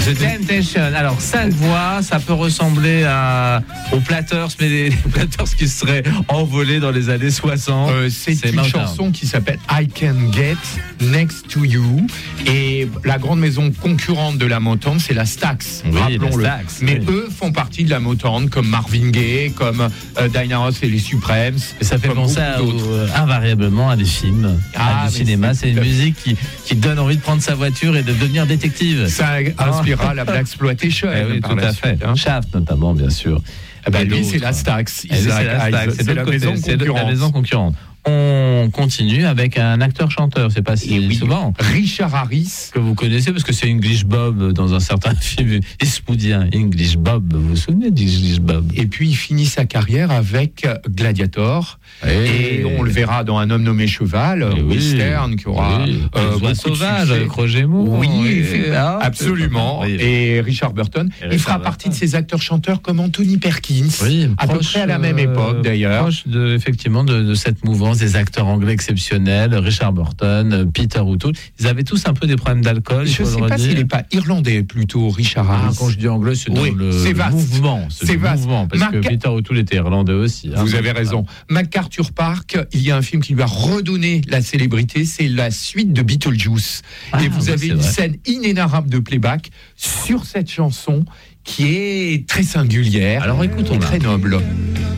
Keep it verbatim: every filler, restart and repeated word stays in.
The Temptation. Alors, cinq voix, ça peut ressembler à, aux Platters, mais les, les Platters qui seraient envolés dans les années soixante. Euh, c'est, c'est une Motown. chanson qui s'appelle I Can Get Next to You. Et la grande maison concurrente de la Motown, c'est la Stax. Oui, rappelons-le. la Stax, mais oui. eux font partie de la Motown, comme Marvin Gaye, comme euh, Diana Ross et les Supremes. Et ça fait comme penser à, beaucoup d'autres. euh, invariablement à des films, Ah, à du mais cinéma. c'est- C'est une musique qui, qui donne envie de prendre sa voiture et de devenir détective. Ça inspirera la Blaxploitation. Eh oui, par tout la à suite, fait. hein. Shaft notamment, bien sûr. Eh ben, Et lui, d'autres. c'est la Stax. Eh oui, c'est Isaac la Stax, Hayes. c'est de la l'autre maison côté, c'est de la concurrente. maison concurrente. On continue avec un acteur-chanteur, c'est pas si Et oui, souvent Richard Harris. que vous connaissez parce que c'est English Bob dans un certain film eastwoodien. English Bob, vous vous souvenez d'English Bob? Et puis il finit sa carrière avec Gladiator. Et, et on le verra dans Un homme nommé Cheval, Eh oui, western, qui aura oui. euh, Les beaucoup Oies de sauvages succès. avec Roger Moore. Oui, Et- fait- ah, absolument. oui. Et Richard Burton. Et il Richard fera Burton. partie de ces acteurs-chanteurs comme Anthony Perkins, Oui, à peu proche, près à la même euh, époque d'ailleurs. Proche de, effectivement de, de cette mouvance des acteurs anglais exceptionnels, Richard Burton, euh, Peter O'Toole. Ils avaient tous un peu des problèmes d'alcool. il Je faut ne le sais pas redire. s'il n'est pas irlandais plutôt, Richard Ah, Harris. quand je dis anglais, c'est dans Oui, le, c'est le vaste. mouvement. C'est, C'est le vaste. mouvement, parce Marc- que Peter O'Toole était irlandais aussi. hein. Vous avez raison. MacArthur Park, il y a un film qui lui a redonné la célébrité, c'est la suite de Beetlejuice. Ah, et vous ouais, avez c'est une vrai. scène inénarrable de playback sur cette chanson qui est très singulière Alors et écoutons-la. très noble.